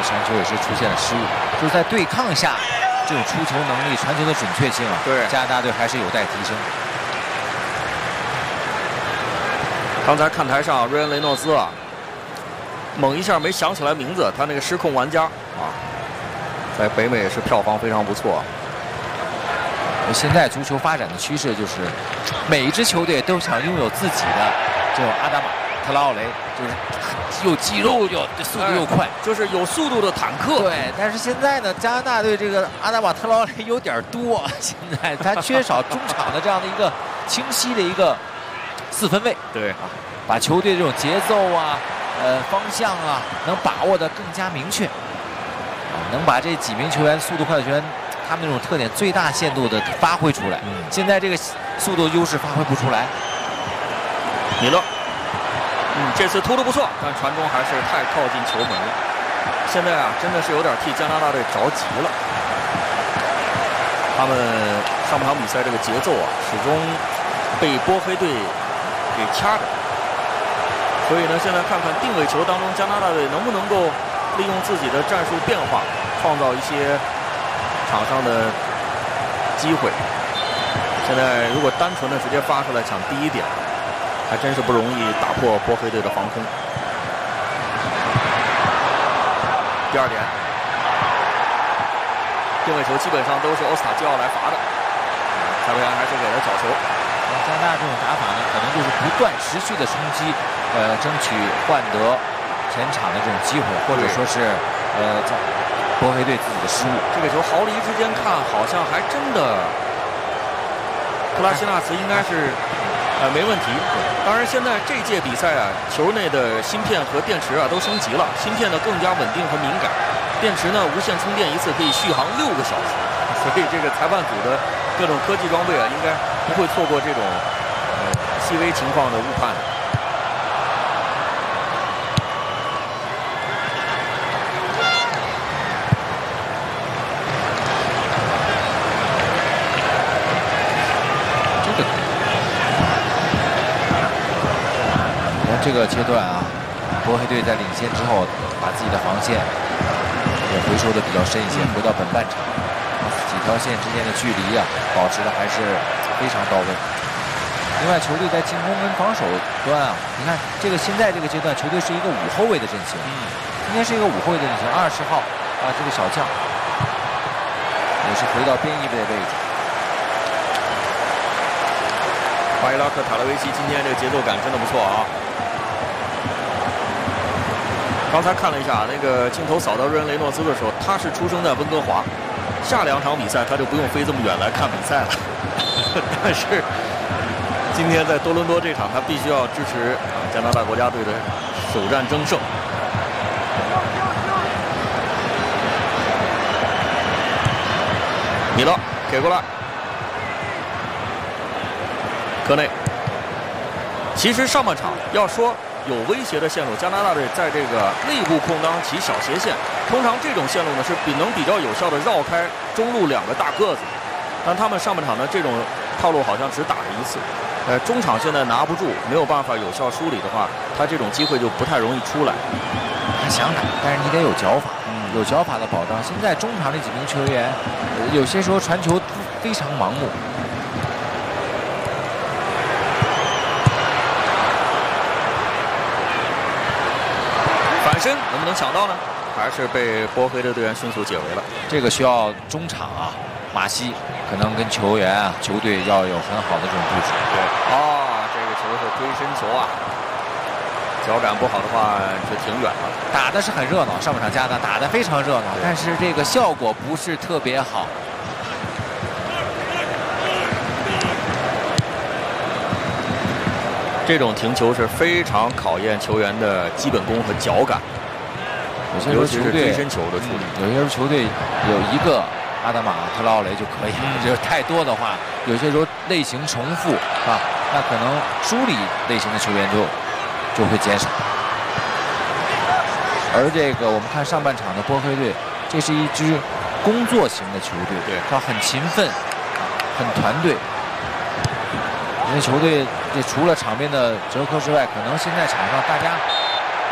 传球也是出现了失误，就是在对抗下，这种出球能力、传球的准确性啊， 对， 加拿大队还是有待提升。 刚才看台上瑞恩·雷诺兹啊，猛一下没想起来名字，他那个失控玩家啊，在北美也是票房非常不错。 现在足球发展的趋势就是，每一支球队都想拥有自己的这种阿达玛特拉奥雷，就是又肌肉又速度又快， 就是有速度的坦克。 对，但是现在呢，加拿大队这个阿达玛特拉奥雷有点多，现在他缺少中场的这样的一个清晰的一个四分卫。 对啊，把球队这种节奏啊、方向啊，能把握的更加明确，能把这几名球员速度快的球员。他们那种特点最大限度的发挥出来。现在这个速度优势发挥不出来。 米勒，这次突得不错，但传中还是太靠近球门了。现在啊，真的是有点替加拿大队着急了。他们上半场比赛这个节奏啊，始终被波黑队给掐着。所以呢，现在看看定位球当中，加拿大队能不能够利用自己的战术变化，创造一些场上的机会。现在如果单纯的直接发出来抢第一点，还真是不容易打破波黑队的防空。第二点，定位球基本上都是欧斯塔基奥来罚的，裁判员还是给了角球。 加拿大这种打法呢，可能就是不断持续的冲击，争取换得前场的这种机会，或者说是在波黑队自己的失误。 这个球毫厘之间看，好像还真的克拉西纳茨应该是没问题。当然，现在这届比赛啊，球内的芯片和电池啊都升级了，芯片呢更加稳定和敏感，电池呢无线充电一次可以续航6个小时，所以这个裁判组的各种科技装备啊，应该不会错过这种细微情况的误判。 这个阶段啊，波黑队在领先之后，把自己的防线也回收的比较深一些，回到本半场，几条线之间的距离啊，保持的还是非常到位。另外，球队在进攻跟防守端啊，你看这个现在这个阶段，球队是一个5后卫的阵型，今天是一个5后卫的阵型，20号啊，这个小将也是回到边翼位的位置。 巴伊拉克塔勒维奇今天这个节奏感真的不错啊。刚才看了一下那个镜头扫到瑞恩·雷诺兹的时候，他是出生在温哥华，下2场比赛他就不用飞这么远来看比赛了。但是今天在多伦多这场，他必须要支持加拿大国家队的首战争胜。米勒给过来，科内。其实上半场要说有威胁的线路，加拿大队在这个内部空当起小斜线，通常这种线路呢是能比较有效的绕开中路2个大个子，但他们上半场呢这种套路好像只打了1次，中场现在拿不住，没有办法有效梳理的话，他这种机会就不太容易出来。 他想打，但是你得有脚法，有脚法的保障。现在中场这几名球员，有些时候传球非常盲目。 反身能不能抢到呢？还是被波黑的队员迅速解围了。 这个需要中场啊，马西可能跟球员啊、球队要有很好的这种部署。 对，这个球是推身球啊，脚感不好的话就挺远了。 打的是很热闹，上半场加拿大打得非常热闹，但是这个效果不是特别好。 这种停球是非常考验球员的基本功和脚感，尤其是推身球的处理。 有些时候球队有一个阿达玛特拉奥雷就可以了，就是太多的话，有些时候类型重复啊，那可能梳理类型的球员就会减少。而这个我们看上半场的波黑队，这是一支工作型的球队， 对， 他很勤奋，很团队。因为球队这除了场边的折扣之外，可能现在场上大家